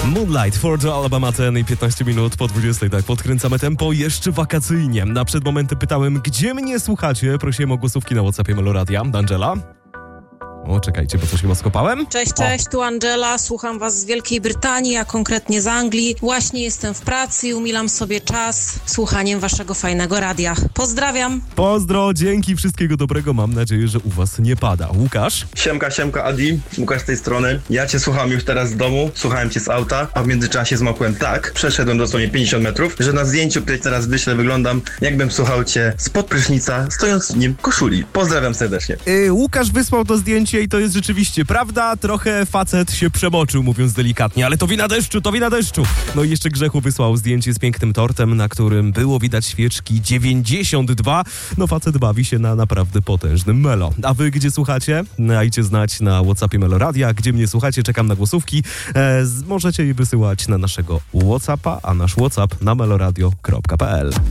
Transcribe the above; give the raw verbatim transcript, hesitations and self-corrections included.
Moonlight for the Alabama ten i piętnaście minut po dwudziestej, tak, podkręcamy tempo jeszcze wakacyjnie. Na przed momentem pytałem, gdzie mnie słuchacie? Prosiłem o głosówki na WhatsAppie Meloradia. Angela? O, czekajcie, bo coś chyba skopałem. Cześć, cześć, o. tu Angela, słucham was z Wielkiej Brytanii, a konkretnie z Anglii. Właśnie jestem w pracy i umilam sobie czas słuchaniem waszego fajnego radia. Pozdrawiam. Pozdro, dzięki, wszystkiego dobrego, mam nadzieję, że u was nie pada. Łukasz? Siemka, siemka Adi, Łukasz z tej strony. Ja cię słucham już teraz z domu, słuchałem cię z auta, a w międzyczasie zmokłem tak, przeszedłem dosłownie pięćdziesiąt metrów, że na zdjęciu, które teraz wyślę, wyglądam, jakbym słuchał cię spod prysznica, stojąc w nim koszuli. Pozdrawiam serdecznie. Yy, Łukasz wysłał to zdjęcie i to jest rzeczywiście prawda, trochę facet się przemoczył, mówiąc delikatnie, ale to wina deszczu, to wina deszczu. No i jeszcze Grzechu wysłał zdjęcie z pięknym tortem, na którym było widać świeczki dziewięćdziesiąt dwa. No facet bawi się na naprawdę potężnym Melo. A wy gdzie słuchacie? Dajcie znać na WhatsAppie Meloradia. Gdzie mnie słuchacie? Czekam na głosówki. E, z, możecie je wysyłać na naszego WhatsAppa, a nasz WhatsApp na meloradio kropka p l.